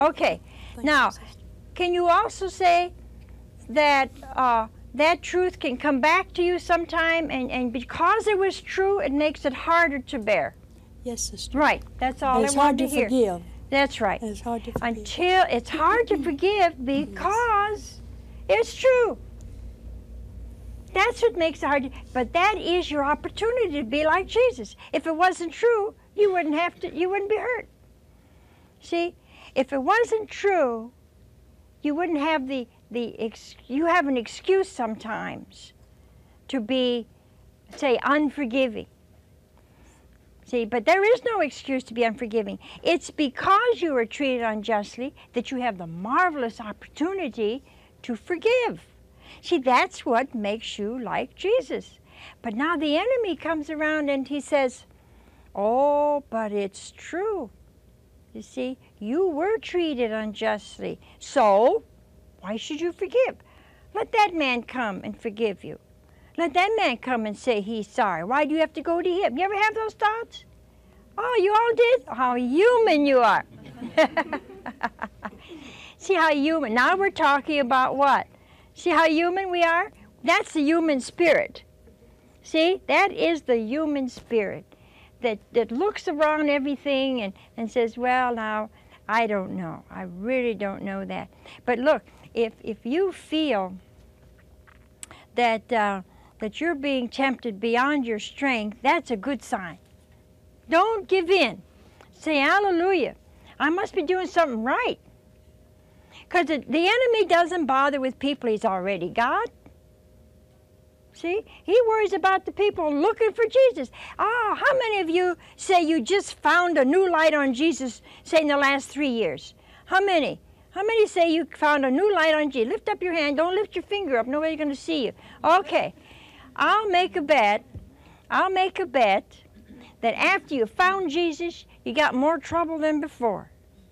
Okay. Now, can you also say that that truth can come back to you sometime, and because it was true, it makes it harder to bear? Yes, sister. Right. That's all I It's wanted hard to hear. forgive. That's right. It's hard to forgive. Until it's hard to forgive because it's true. That's what makes it hard. But that is your opportunity to be like Jesus. If it wasn't true, you wouldn't have to. You wouldn't be hurt. See, if it wasn't true, you wouldn't have you have an excuse sometimes to be, say, unforgiving. See, but there is no excuse to be unforgiving. It's because you were treated unjustly that you have the marvelous opportunity to forgive. See, that's what makes you like Jesus. But now the enemy comes around and he says, oh, but it's true. You see, you were treated unjustly. So, why should you forgive? Let that man come and forgive you. Let that man come and say he's sorry. Why do you have to go to him? You ever have those thoughts? Oh, you all did? How human you are. See how human. Now we're talking about what? See how human we are? That's the human spirit. See, that is the human spirit that looks around everything and says, well, now, I don't know. I really don't know that. But look, if you feel that you're being tempted beyond your strength, that's a good sign. Don't give in. Say, hallelujah. I must be doing something right. Because the enemy doesn't bother with people he's already got. See? He worries about the people looking for Jesus. Oh, how many of you say you just found a new light on Jesus, say, in the last 3 years? How many? How many say you found a new light on Jesus? Lift up your hand. Don't lift your finger up. Nobody's going to see you. Okay. I'll make a bet that after you found Jesus, you got more trouble than before.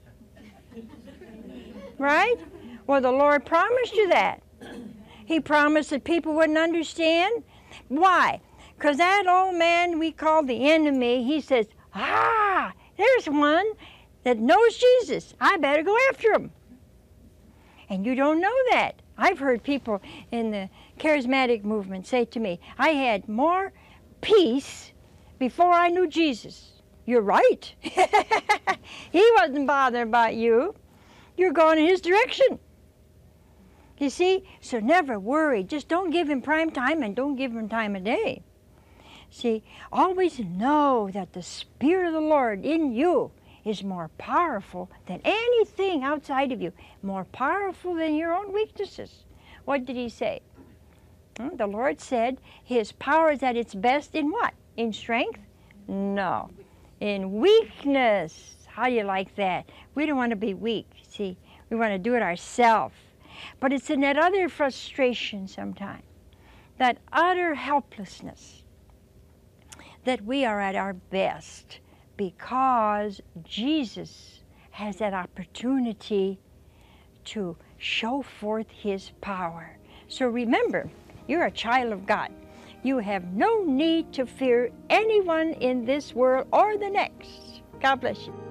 Right? Well, the Lord promised you that. He promised that people wouldn't understand. Why? Because that old man we call the enemy, he says, there's one that knows Jesus. I better go after him. And you don't know that. I've heard people in the charismatic movement say to me, I had more peace before I knew Jesus. You're right. He wasn't bothered about you. You're going in his direction. You see? So never worry. Just don't give him prime time and don't give him time of day. See? Always know that the Spirit of the Lord in you is more powerful than anything outside of you. More powerful than your own weaknesses. What did he say? The Lord said his power is at its best in what? In strength? No. In weakness. How do you like that? We don't want to be weak. See? We want to do it ourselves. But it's in that other frustration sometimes, that utter helplessness, that we are at our best because Jesus has that opportunity to show forth his power. So remember, you're a child of God. You have no need to fear anyone in this world or the next. God bless you.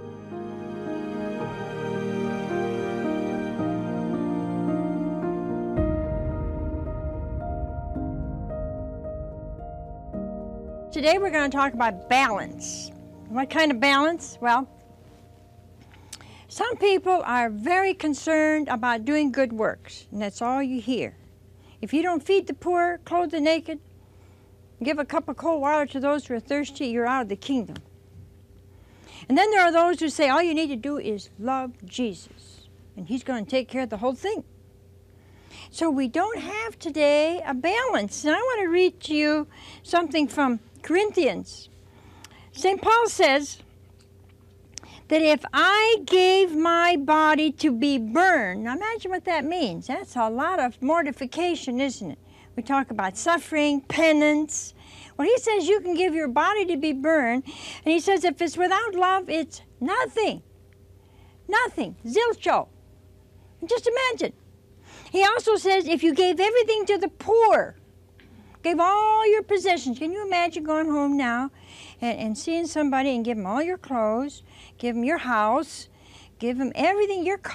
Today we're going to talk about balance. What kind of balance? Well, some people are very concerned about doing good works, and that's all you hear. If you don't feed the poor, clothe the naked, give a cup of cold water to those who are thirsty, you're out of the kingdom. And then there are those who say all you need to do is love Jesus, and he's going to take care of the whole thing. So we don't have today a balance. And I want to read to you something from Corinthians. St. Paul says that if I gave my body to be burned, now imagine what that means. That's a lot of mortification, isn't it? We talk about suffering, penance. Well, he says you can give your body to be burned, and he says if it's without love, it's nothing. Nothing. Zilcho. Just imagine. He also says if you gave everything to the poor, gave all your possessions. Can you imagine going home now and seeing somebody and give them all your clothes, give them your house, give them everything, your car.